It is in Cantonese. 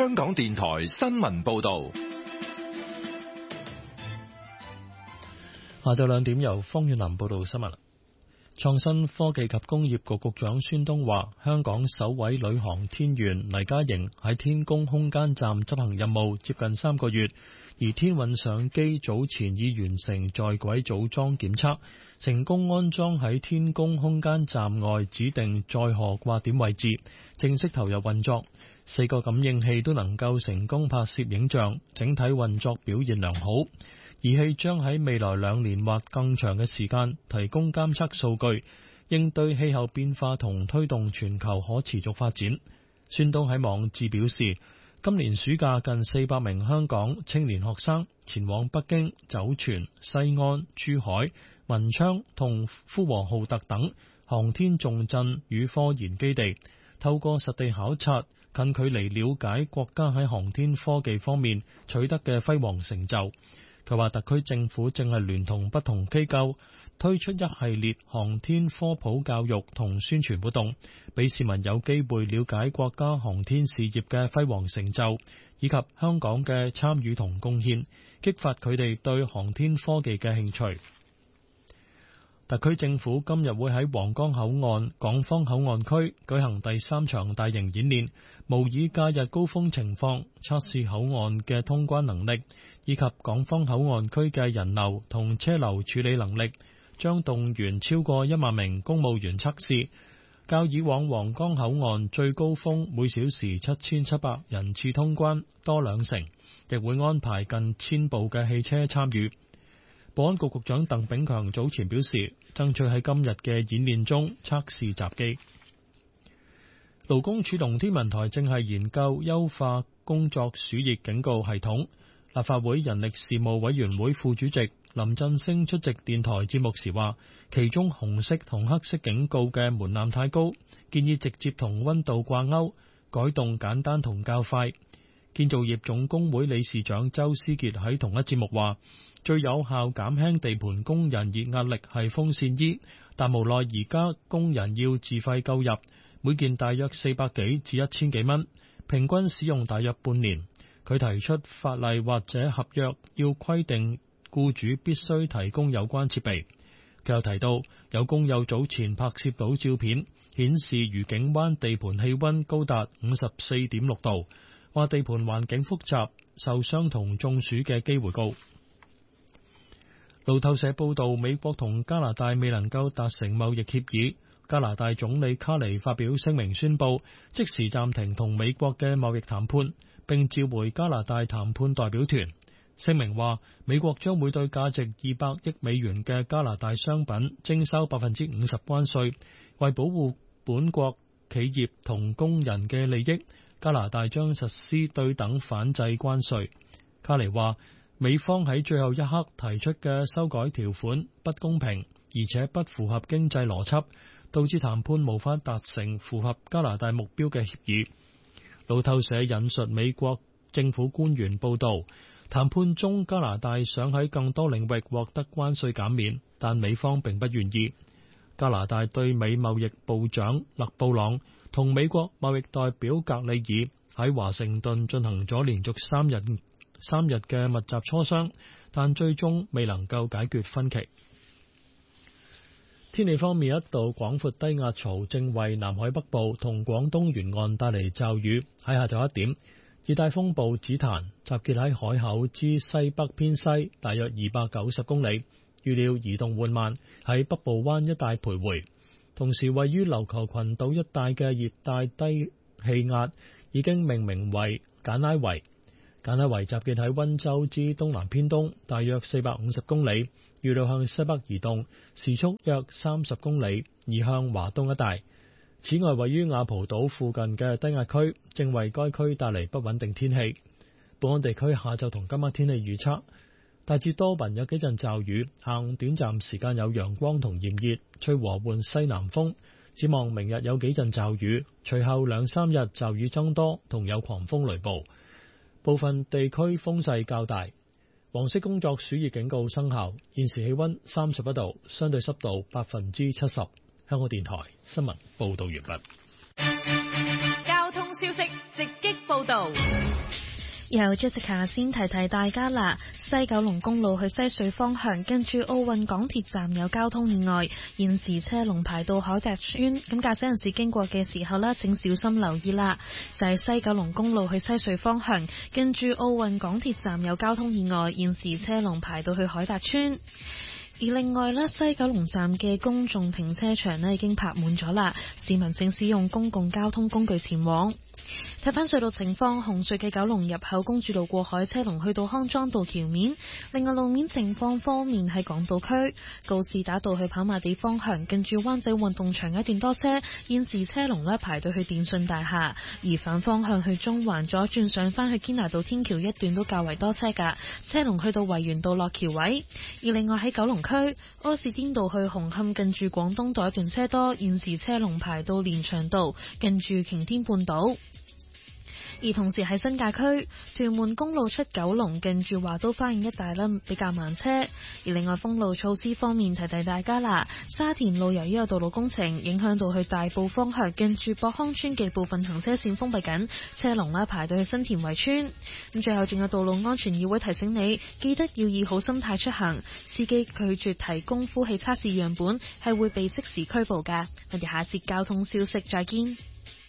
香港電台新聞報道。 下晝2點由方遠南報道新聞。創新科技及工業局局長孫東話，香港首位女航天員黎嘉瑩喺天宮空間站執行任務接近3個月，而天運相機早前已完成在軌組裝檢測，成功安裝喺天宮空間站外指定載荷掛點位置，正式投入運作。4個感應器都能夠成功拍攝影像，整體運作表現良好。儀器將喺未來2年或更長嘅時間提供監測數據，應對氣候變化同推動全球可持續發展。孫東喺網誌表示，今年暑假近400名香港青年學生前往北京、酒泉、西安、珠海、文昌同呼和浩特等航天重鎮與科研基地，透過實地考察，近距離了解國家喺航天科技方面取得嘅輝煌成就。佢話特區政府正係聯同不同機構推出一系列航天科普教育同宣傳活動，俾市民有機會了解國家航天事業嘅輝煌成就，以及香港嘅參與同貢獻，激發佢哋對航天科技嘅興趣。特區政府今日會喺皇崗口岸港方口岸區舉行第3場大型演練，模擬假日高峰情況，測試口岸嘅通關能力，以及港方口岸區嘅人流同車流處理能力，將動員超過1萬名公務員測試，較以往皇崗口岸最高峰每小時7700人次通關多2成，亦會安排近1000部嘅汽車參與。保安局局長鄧炳強早前表示，爭取喺今日嘅演練中測試閘機。勞工處同天文台正係研究優化工作暑熱警告系統。立法會人力事務委員會副主席林振昇出席電台節目時話，其中紅色同黑色警告嘅門檻太高，建議直接同溫度掛鈎，改動簡單同較快。建造業總工會理事長周思傑喺同一節目話，最有效減輕地盤工人熱壓力係風扇衣，但無奈而家工人要自費購入，每件大約400幾至1000幾蚊，平均使用大約半年。佢提出法例或者合約要規定僱主必須提供有關設備。佢又提到，有工友早前拍攝到照片，顯示愉景灣地盤氣溫高達54.6度，話地盤環境複雜，受傷同中暑嘅機會高。路透社報道，美國同加拿大未能夠達成貿易協議，加拿大總理卡尼發表聲明宣布即時暫停同美國嘅貿易談判，並召回加拿大談判代表團。聲明話，美國將會對價值200億美元嘅加拿大商品徵收50%關稅，為保護本國企業同工人嘅利益，加拿大將實施對等反制關稅。卡尼話，美方喺最後一刻提出嘅修改條款不公平，而且不符合經濟邏輯，導致談判無法達成符合加拿大目標嘅協議。路透社引述美國政府官員報道，談判中加拿大想喺更多領域獲得關稅減免，但美方並不願意。加拿大對美貿易部長勒布朗同美國貿易代表格里爾喺華盛頓進行咗連續3日嘅密集磋商，但最終未能夠解決分歧。天氣方面，一道廣闊低壓槽正為南海北部同廣東沿岸帶嚟驟雨。喺下晝1點，熱帶風暴紫檀集結喺海口之西北偏西大約290公里，預料移動緩慢，喺北部灣一帶徘徊。同時，位於琉球群島一帶嘅熱帶低氣壓已經命名為簡拉維。簡拉維集結喺溫州之東南偏東大約450公里，預料向西北移動，時速約30公里，移向華東一帶。此外，位於雅蒲島附近嘅低壓區正為該區帶嚟不穩定天氣。本港地區下晝同今晚天氣預測，大致多雲，有幾陣驟雨，下午短暫時間有陽光同炎熱，吹和緩西南風。展望明日有幾陣驟雨，隨後2-3日驟雨增多，同有狂風雷暴。部分地區風勢較大，黃色工作暑熱警告生效。現時氣溫31度，相對濕度70%。香港電台新聞報道完畢。 交通消息直擊報道。 由 Jessica 先提大家啦，西九龍公路去西隧方向，跟住奧運港鐵站有交通意外，現時車龍排到海達邨，咁駕駛人士經過嘅時候呢，請小心留意啦。就係西九龍公路去西隧方向，跟住奧運港鐵站有交通意外，現時車龍排到去海達邨。而另外呢，西九龍站嘅公眾停車場呢已經泊滿咗啦，市民請使用公共交通工具前往。睇返隧道情況，紅隧嘅九龍入口公主道過海車龍去到康莊道橋面。另外路面情況方面，喺港島區告士打道去跑馬地方向，近住灣仔運動場一段多車，現時車龍呢排隊去電訊大廈。而反方向去中環左轉上返去堅拿道天橋一段都較為多車㗎，車龍去到維園道落橋位。而另外喺九龍區柯士甸道去紅磡近住廣東道一段車多，現時車龍排到連翔道近住擎天半島。而同時喺新界區屯門公路出九龍近住華都花園一帶呢比較慢車。而另外封路措施方面，提大家啦，沙田路由於有道路工程影響到去大埔方向，近住博康村嘅部分行車線封閉緊，車龍呢排到去新田圍村。咁最後仲有道路安全議會提醒你，記得要以好心態出行，司機拒絕提供呼氣測試樣本係會被即時拘捕㗎。我哋下節交通消息再見。